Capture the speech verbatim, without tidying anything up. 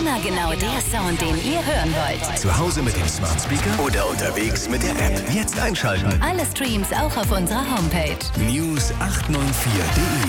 Immer genau der Sound, den ihr hören wollt. Zu Hause mit dem Smart Speaker oder unterwegs mit der App. Jetzt einschalten. Alle Streams auch auf unserer Homepage. News acht neun vier punkt de